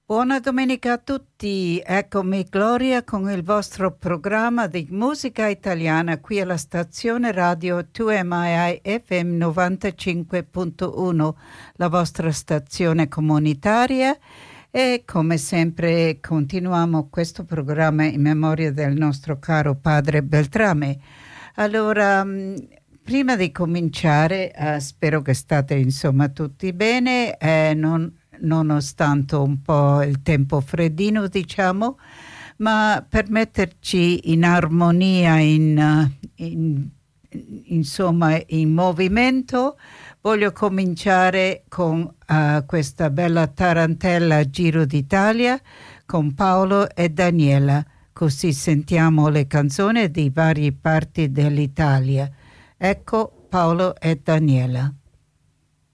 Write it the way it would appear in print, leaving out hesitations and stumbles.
Buona domenica a tutti, eccomi Gloria con il vostro programma di musica italiana qui alla stazione radio 2MII FM 95.1, la vostra stazione comunitaria, e come sempre continuiamo questo programma in memoria del nostro caro padre Beltrame. Allora, prima di cominciare, spero che state insomma tutti bene, nonostante un po' il tempo freddino, diciamo, ma per metterci in armonia, insomma in movimento, voglio cominciare con questa bella tarantella Giro d'Italia con Paolo e Daniela, così sentiamo le canzoni di varie parti dell'Italia. Ecco Paolo e Daniela.